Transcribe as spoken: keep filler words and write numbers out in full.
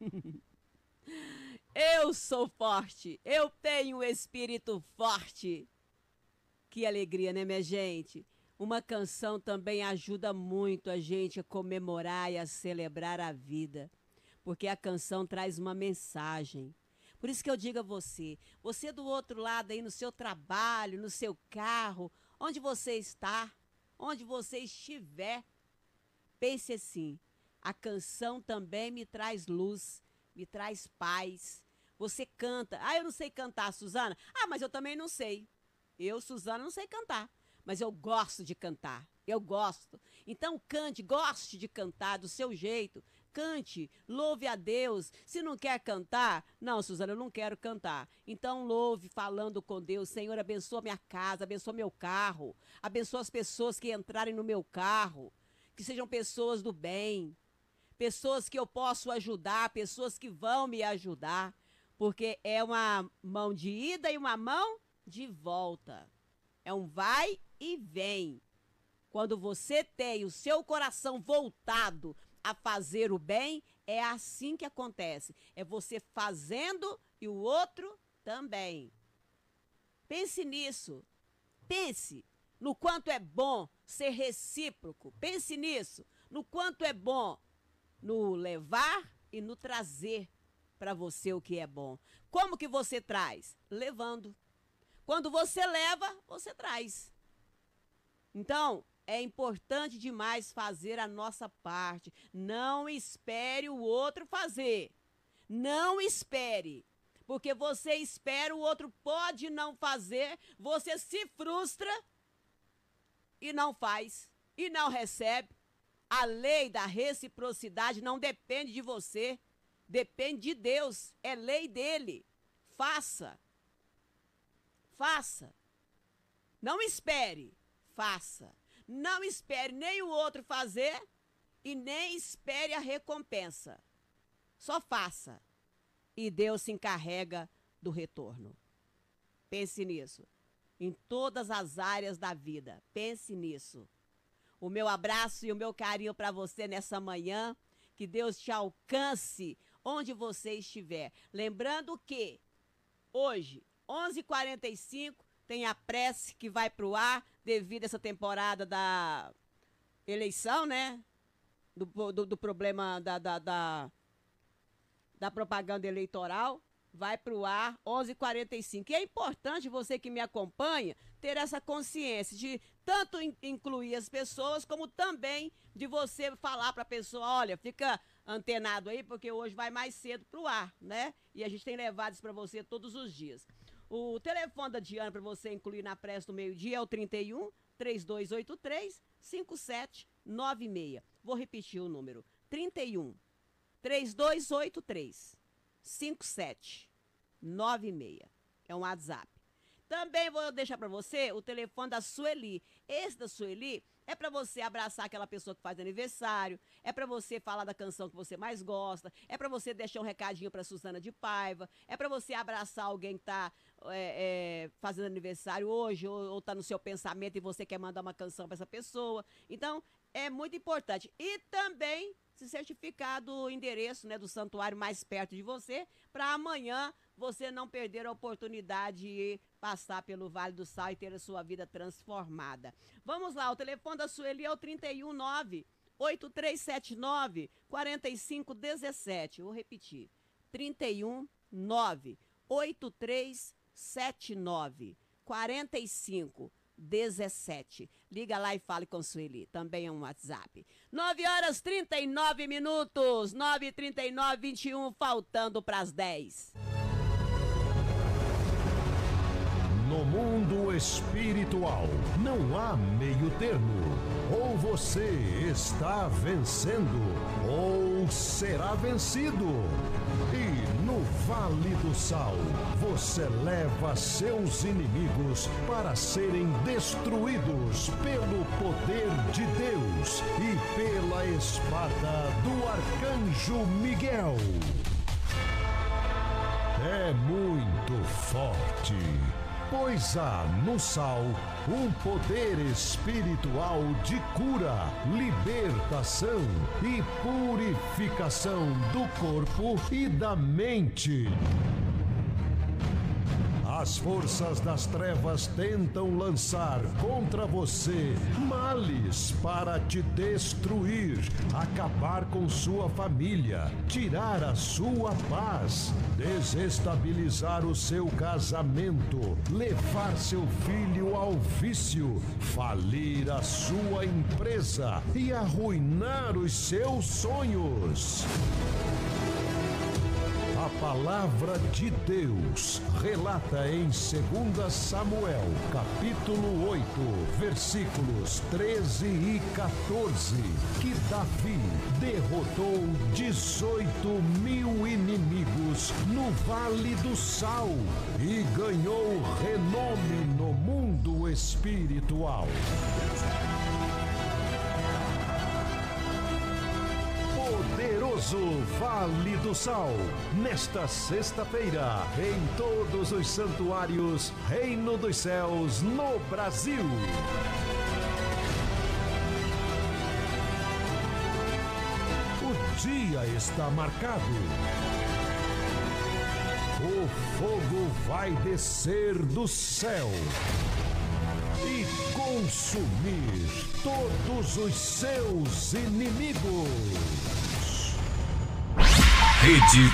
Eu sou forte, eu tenho um espírito forte. Que alegria, né, minha gente? Uma canção também ajuda muito a gente a comemorar e a celebrar a vida, porque a canção traz uma mensagem. Por isso que eu digo a você, você do outro lado aí no seu trabalho, no seu carro, onde você está, onde você estiver, pense assim, a canção também me traz luz, me traz paz. Você canta, ah, eu não sei cantar, Suzana. Ah, mas eu também não sei. Eu, Suzana, não sei cantar. Mas eu gosto de cantar, eu gosto. Então cante, goste de cantar do seu jeito. Cante, louve a Deus. Se não quer cantar, não, Suzana, eu não quero cantar. Então louve falando com Deus. Senhor, abençoa minha casa, abençoa meu carro. Abençoa as pessoas que entrarem no meu carro. Que sejam pessoas do bem. Pessoas que eu posso ajudar, pessoas que vão me ajudar. Porque é uma mão de ida e uma mão de volta. É um vai e vem. Quando você tem o seu coração voltado a fazer o bem, é assim que acontece. É você fazendo e o outro também. Pense nisso. Pense no quanto é bom ser recíproco. Pense nisso. No quanto é bom no levar e no trazer para você o que é bom. Como que você traz? Levando. Quando você leva, você traz. Então, é importante demais fazer a nossa parte. Não espere o outro fazer. Não espere. Porque você espera, o outro pode não fazer, você se frustra e não faz, e não recebe. A lei da reciprocidade não depende de você, depende de Deus, é lei dele. Faça. Faça. Não espere, faça. Não espere nem o outro fazer e nem espere a recompensa. Só faça. E Deus se encarrega do retorno. Pense nisso. Em todas as áreas da vida. Pense nisso. O meu abraço e o meu carinho para você nessa manhã. Que Deus te alcance onde você estiver. Lembrando que hoje, onze e quarenta e cinco, tem a prece que vai pro ar devido a essa temporada da eleição, né? Do, do, do problema da, da, da, da propaganda eleitoral. Vai pro ar onze e quarenta e cinco. E é importante você que me acompanha ter essa consciência de tanto incluir as pessoas, como também de você falar para a pessoa, olha, fica antenado aí, porque hoje vai mais cedo pro ar, né? E a gente tem levado isso para você todos os dias. O telefone da Diana para você incluir na prece do meio-dia é o trinta e um, três dois oito três, cinco sete nove seis. Vou repetir o número. trinta e um, três dois oito três, cinco sete nove seis. É um WhatsApp. Também vou deixar para você o telefone da Sueli. Esse da Sueli é para você abraçar aquela pessoa que faz aniversário, é para você falar da canção que você mais gosta, é para você deixar um recadinho para Suzana de Paiva, é para você abraçar alguém que está é, é, fazendo aniversário hoje ou está no seu pensamento e você quer mandar uma canção para essa pessoa. Então, é muito importante. E também se certificar do endereço, né, do santuário mais perto de você, para amanhã você não perder a oportunidade de passar pelo Vale do Sal e ter a sua vida transformada. Vamos lá, o telefone da Sueli é o trinta e um, nove oito três sete nove, quatro cinco um sete. Vou repetir, trinta e um, nove oito três sete nove, quatro cinco dezessete. Liga lá e fale com Sueli. Também é um WhatsApp. nove horas trinta e nove minutos. nove e trinta e nove, vinte e um, faltando para as dez. No mundo espiritual, não há meio termo. Ou você está vencendo, ou será vencido. E no Vale do Sal, você leva seus inimigos para serem destruídos pelo poder de Deus e pela espada do Arcanjo Miguel. É muito forte. pois há no sal um poder espiritual de cura, libertação e purificação do corpo e da mente. As forças das trevas tentam lançar contra você males para te destruir, acabar com sua família, tirar a sua paz, desestabilizar o seu casamento, levar seu filho ao vício, falir a sua empresa e arruinar os seus sonhos. A palavra de Deus relata em Segundo Samuel, capítulo oito, versículos treze e quatorze, que Davi derrotou dezoito mil inimigos no Vale do Sal e ganhou renome no mundo espiritual. Poderoso Vale do Sal, nesta sexta-feira, em todos os santuários Reino dos Céus no Brasil. O dia está marcado. O fogo vai descer do céu e consumir todos os seus inimigos. Rede